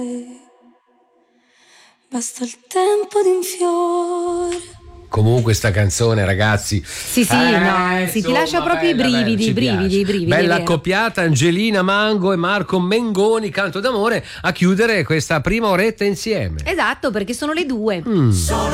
Basta il tempo di un fiore. Comunque sta canzone, ragazzi, sì, no, sì, ti lascia proprio bella, i brividi. Bella accoppiata, Angelina Mango e Marco Mengoni, Canto d'amore, a chiudere questa prima oretta insieme. Esatto, perché sono le 2.